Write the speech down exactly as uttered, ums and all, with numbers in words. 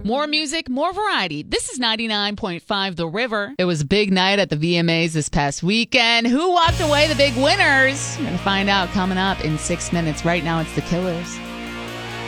More music, more variety. This is ninety-nine point five The River. It was a big night at the V M As this past weekend. Who walked away the big winners? We're going to find out coming up in six minutes. Right now, it's The Killers.